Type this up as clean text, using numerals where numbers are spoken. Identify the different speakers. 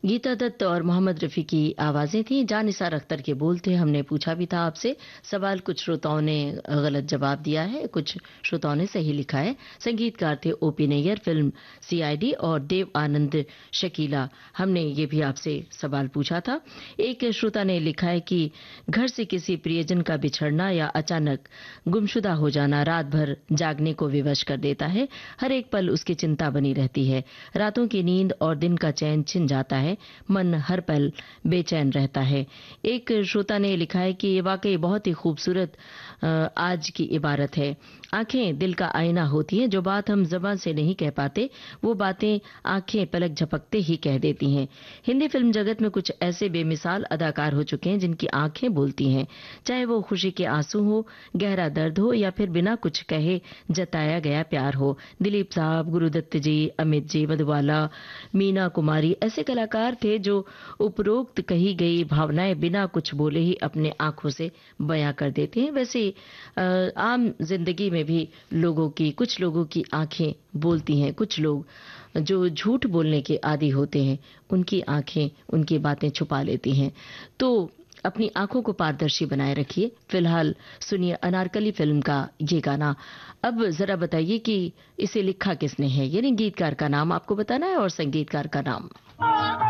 Speaker 1: गीता दत्त और मोहम्मद रफ़ी की आवाज़ें थीं। जान निसार अख्तर के बोल थे। हमने पूछा भी था आपसे सवाल, कुछ श्रोताओं ने गलत जवाब दिया है, कुछ श्रोताओं ने सही लिखा है। संगीतकार थे ओपी नैयर, फिल्म सीआईडी, और देव आनंद शकीला। हमने ये भी आपसे सवाल पूछा था। एक श्रोता ने लिखा है कि घर से किसी प्रियजन का बिछड़ना या अचानक गुमशुदा हो जाना रात भर जागने को विवश कर देता है। हर एक पल उसकी चिंता बनी रहती है। रातों की नींद और दिन का चैन छिन जाता है। मन हर पल बेचैन रहता है। एक श्रोता ने लिखा है कि ये वाकई बहुत ही खूबसूरत आज की इबारत है। आंखें दिल का आईना होती हैं। जो बात हम ज़बान से नहीं कह पाते, वो बातें आंखें पलक झपकते ही कह देती हैं। हिंदी फिल्म जगत में कुछ ऐसे बेमिसाल अदाकार हो चुके हैं जिनकी आंखें बोलती हैं। चाहे वो खुशी के आंसू हो, गहरा दर्द हो, या फिर बिना कुछ कहे जताया गया प्यार हो। दिलीप साहब, गुरुदत्त जी, अमित जी, मधुबाला, मीना कुमारी ऐसे कलाकार थे जो उपरोक्त कही गई भावनाएं बिना कुछ बोले ही अपने आंखों से बयां कर देते हैं। वैसे आम जिंदगी में भी कुछ लोगों की आंखें बोलती हैं। कुछ लोग जो झूठ बोलने के आदी होते हैं, उनकी आंखें उनकी बातें छुपा लेती हैं। तो अपनी आंखों को पारदर्शी बनाए रखिए। फिलहाल सुनिए अनारकली फिल्म का ये गाना। अब जरा बताइए कि इसे लिखा किसने है, यानी गीतकार का नाम आपको बताना है और संगीतकार का नाम।